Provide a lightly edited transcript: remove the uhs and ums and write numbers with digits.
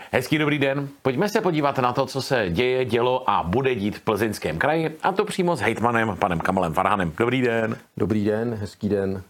Hezký dobrý den. Pojďme se podívat na to, co se děje, dělo a bude dít v Plzeňském kraji, a to přímo s hejtmanem panem Kamalem Farhanem. Dobrý den. Dobrý den, hezký den.